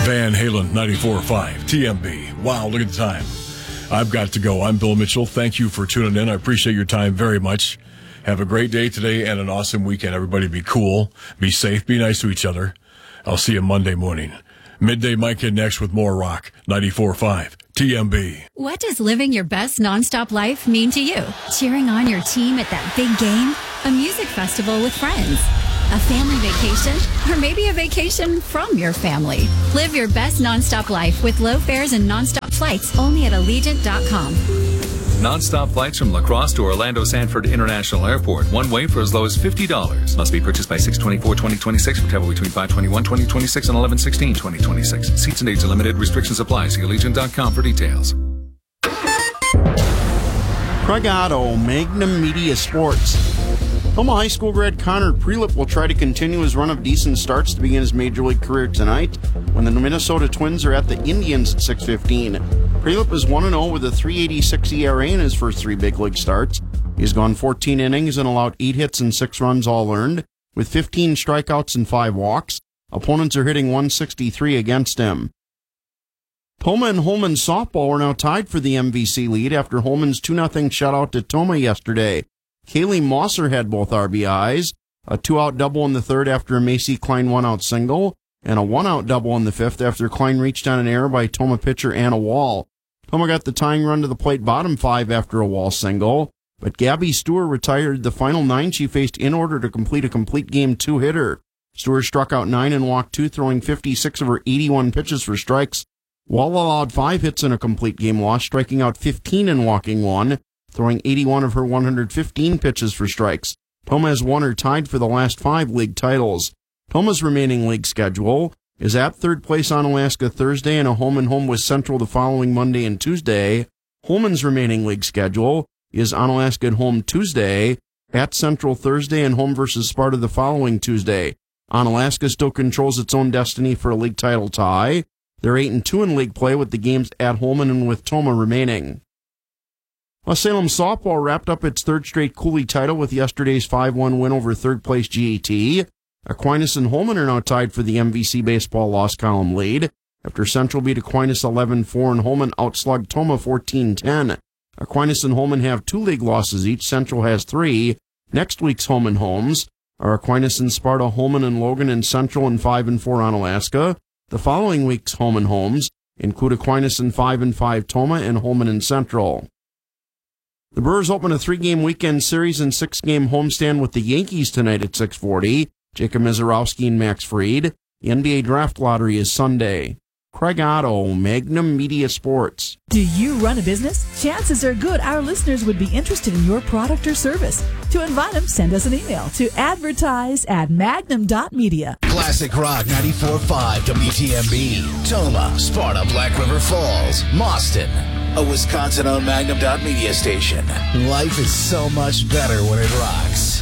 Van Halen, 94.5, TMB. Wow, look at the time. I've got to go. I'm Bill Mitchell. Thank you for tuning in. I appreciate your time very much. Have a great day today and an awesome weekend. Everybody be cool, be safe, be nice to each other. I'll see you Monday morning. Midday Mike in next with more rock. 94.5 TMB. What does living your best nonstop life mean to you? Cheering on your team at that big game? A music festival with friends? A family vacation? Or maybe a vacation from your family? Live your best nonstop life with low fares and nonstop flights only at Allegiant.com. Non-stop flights from La Crosse to Orlando Sanford International Airport. One way for as low as $50. Must be purchased by 6/24/2026 for travel between 5/21/2026 and 11/16/2026. Seats and dates are limited. Restrictions apply. See Allegiant.com for details. Craig Otto, Magnum Media Sports. Toma High School grad Connor Prelip will try to continue his run of decent starts to begin his Major League career tonight when the Minnesota Twins are at the Indians at 6:15. Prelip is 1-0 with a 3.86 ERA in his first three big league starts. He's gone 14 innings and allowed 8 hits and 6 runs all earned, with 15 strikeouts and 5 walks. Opponents are hitting .163 against him. Toma and Holman softball are now tied for the MVC lead after Holman's 2-0 shutout to Toma yesterday. Kaylee Mosser had both RBIs, a 2-out double in the third after a Macy Klein 1-out single, and a 1-out double in the fifth after Klein reached on an error by Toma pitcher Anna Wall. Toma got the tying run to the plate bottom 5 after a Wall single, but Gabby Stewart retired the final 9 she faced in order to complete a complete game 2 hitter. Stewart struck out 9 and walked 2, throwing 56 of her 81 pitches for strikes. Wall allowed 5 hits in a complete game loss, striking out 15 and walking 1, throwing 81 of her 115 pitches for strikes. Toma has won or tied for the last 5 league titles. Toma's remaining league schedule is at third place on Alaska Thursday and a home-and-home with Central the following Monday and Tuesday. Holman's remaining league schedule is on Alaska at home Tuesday, at Central Thursday, and home versus Sparta the following Tuesday. Alaska still controls its own destiny for a league title tie. They're 8-2 in league play with the games at Holman and with Toma remaining. Salem softball wrapped up its third straight Cooley title with yesterday's 5-1 win over third-place GAT. Aquinas and Holman are now tied for the MVC baseball loss column lead after Central beat Aquinas 11-4 and Holman outslugged Toma 14-10. Aquinas and Holman have 2 league losses each. Central has 3. Next week's home and homes are Aquinas and Sparta, Holman and Logan, and Central and 5-4 on Alaska. The following week's home and homes include Aquinas and 5-5 Toma and Holman and Central. The Brewers open a 3-game weekend series and 6-game homestand with the Yankees tonight at 6:40. Jacob Mizorowski and Max Fried. The NBA Draft Lottery is Sunday. Craig Otto, Magnum Media Sports. Do you run a business? Chances are good our listeners would be interested in your product or service. To invite them, send us an email to advertise@magnum.media. Classic Rock 94.5 WTMB. Toma, Sparta, Black River Falls, Mauston. A Wisconsin-owned Magnum.media station. Life is so much better when it rocks.